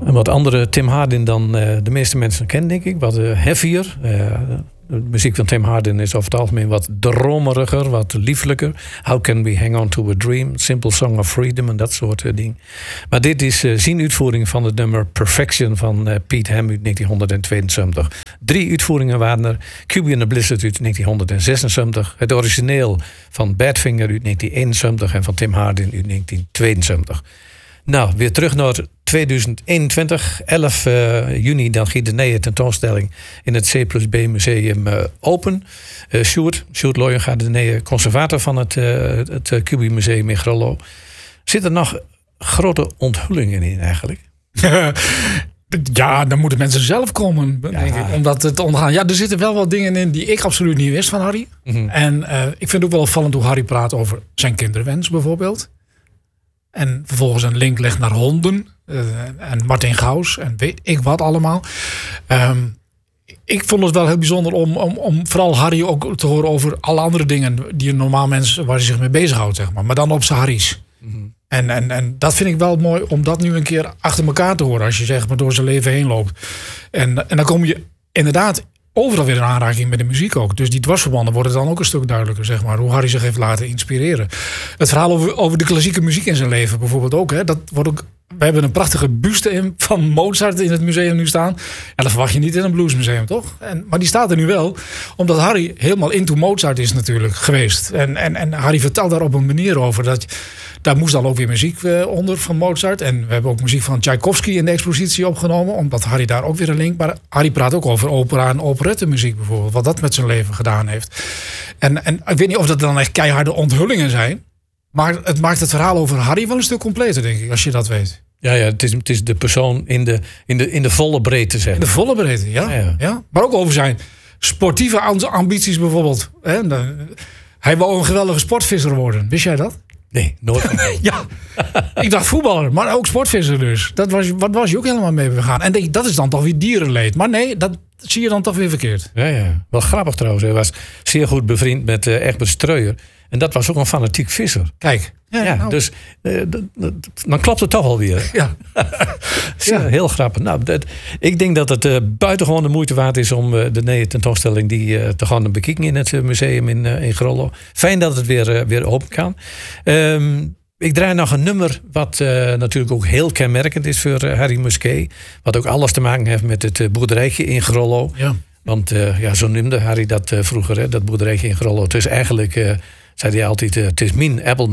een wat andere Tim Hardin dan de meeste mensen kennen, denk ik. Wat heavier. De muziek van Tim Hardin is over het algemeen wat dromeriger, wat lieflijker. How Can We Hang On To A Dream? Simple Song of Freedom en dat soort dingen. Maar dit is zijn uitvoering van het nummer Perfection van Pete Ham uit 1972. 3 uitvoeringen waren er. QB and the Blizzard uit 1976. Het origineel van Badfinger uit 1971 en van Tim Hardin uit 1972. Nou, weer terug naar 2021. 11 juni, dan gaat de nieuwe tentoonstelling in het C+B Museum open. Sjoerd Looyen gaat de nieuwe conservator van het QB Museum in Grollo. Zitten er nog grote onthullingen in eigenlijk? Ja, dan moeten mensen zelf komen, denk ik, om dat te ondergaan. Ja, er zitten wel wat dingen in die ik absoluut niet wist van Harry. Mm-hmm. En ik vind het ook wel opvallend hoe Harry praat over zijn kinderwens bijvoorbeeld. En vervolgens een link legt naar honden. En Martin Gauws. En weet ik wat allemaal. Ik vond het wel heel bijzonder om vooral Harry ook te horen over alle andere dingen die een normaal mens waar hij zich mee bezighoudt, zeg maar. Maar dan op zijn Harry's. Mm-hmm. En dat vind ik wel mooi om dat nu een keer achter elkaar te horen. Als je zeg maar door zijn leven heen loopt. En dan kom je inderdaad overal weer in aanraking met de muziek ook. Dus die dwarsverbanden worden dan ook een stuk duidelijker, zeg maar. Hoe Harry zich heeft laten inspireren. Het verhaal over de klassieke muziek in zijn leven bijvoorbeeld ook. Hè, dat wordt ook. We hebben een prachtige buste van Mozart in het museum nu staan. En dat verwacht je niet in een bluesmuseum, toch? Maar die staat er nu wel. Omdat Harry helemaal into Mozart is natuurlijk geweest. En Harry vertelt daar op een manier over. Daar moest dan ook weer muziek onder van Mozart. En we hebben ook muziek van Tchaikovsky in de expositie opgenomen. Omdat Harry daar ook weer een link. Maar Harry praat ook over opera en operettemuziek bijvoorbeeld. Wat dat met zijn leven gedaan heeft. En ik weet niet of dat dan echt keiharde onthullingen zijn. Maar het maakt het verhaal over Harry wel een stuk completer, denk ik. Als je dat weet. Ja, het is de persoon in de volle breedte, zeg. In de volle breedte, ja. Maar ook over zijn sportieve ambities bijvoorbeeld. Hij wou een geweldige sportvisser worden. Wist jij dat? Nee, nooit. Ja, ik dacht voetballer, maar ook sportvisser dus. Wat was je ook helemaal mee begaan. En denk, dat is dan toch weer dierenleed. Maar nee, dat zie je dan toch weer verkeerd. Ja. Wel grappig trouwens. Hij was zeer goed bevriend met Egbert Streuer. En dat was ook een fanatiek visser. Kijk. Ja, nou. Dus dan klopt het toch alweer. Ja. Ja, heel grappig. Nou, ik denk dat het buitengewoon de moeite waard is om de nieuwe tentoonstelling die te gaan bekijken in het museum in Grollo. Fijn dat het weer open kan. Ik draai nog een nummer wat natuurlijk ook heel kenmerkend is voor Harry Musquet. Wat ook alles te maken heeft met het boerderijtje in Grollo. Ja. Want zo noemde Harry dat vroeger, dat boerderijtje in Grollo. Het is eigenlijk, zei hij altijd, het is mijn appel